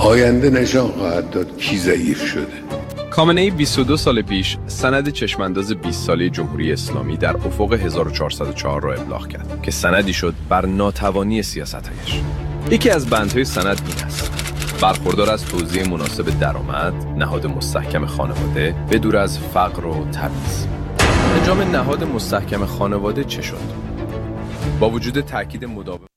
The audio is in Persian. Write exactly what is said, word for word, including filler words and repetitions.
آینده نشان خواهد داد کی ضعیف شده. خامنه‌ای بیست و دو سال پیش سند چشمانداز بیست ساله جمهوری اسلامی در افق هزار و چهارصد و چهار را ابلاغ کرد که سندی شد بر ناتوانی سیاست‌هایش. یکی از بندهای سند این است: برخوردار از توزیع مناسب درآمد، نهاد مستحکم خانواده به دور از فقر و تبعیض. انجام نهاد مستحکم خانواده چه شد؟ با وجود تاکید مداوم